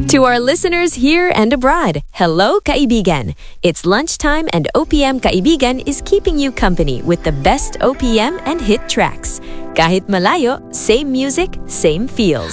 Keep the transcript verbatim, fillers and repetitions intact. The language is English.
To our listeners here and abroad, hello kaibigan! It's lunchtime and O P M Kaibigan is keeping you company with the best O P M and hit tracks. Kahit malayo, same music, same feels.